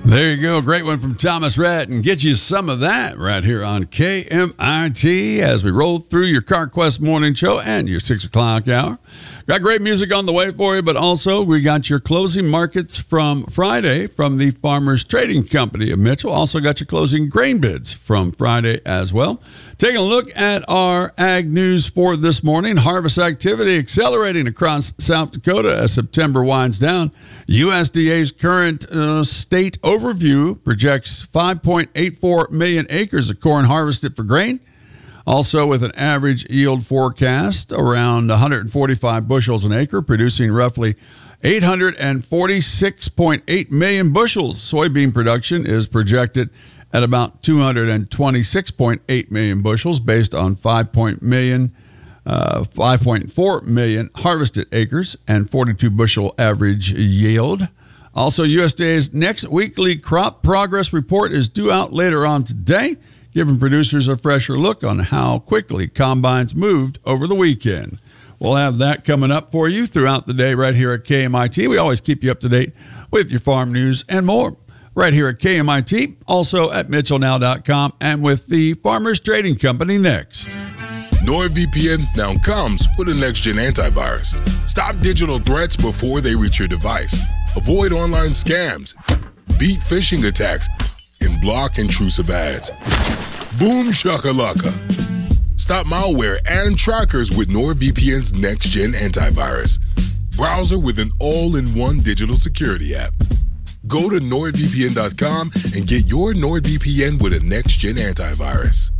There you go. Great one from Thomas Rhett, and get you some of that right here on KMIT as we roll through your CarQuest morning show and your 6 o'clock hour. Got great music on the way for you, but also we got your closing markets from Friday from the Farmers Trading Company of Mitchell. Also got your closing grain bids from Friday as well. Taking a look at our ag news for this morning. Harvest activity accelerating across South Dakota as September winds down. USDA's current state overview projects 5.84 million acres of corn harvested for grain. Also with an average yield forecast around 145 bushels an acre, producing roughly 846.8 million bushels. Soybean production is projected at about 226.8 million bushels based on 5.4 million harvested acres and 42 bushel average yield. Also, USDA's next weekly crop progress report is due out later on today, giving producers a fresher look on how quickly combines moved over the weekend. We'll have that coming up for you throughout the day right here at KMIT. We always keep you up to date with your farm news and more right here at KMIT, also at MitchellNow.com and with the Farmers Trading Company next. NordVPN now comes with a next-gen antivirus. Stop digital threats before they reach your device. Avoid online scams, beat phishing attacks, and block intrusive ads. Boom shakalaka. Stop malware and trackers with NordVPN's next-gen antivirus. Browser with an all-in-one digital security app. Go to NordVPN.com and get your NordVPN with a next-gen antivirus.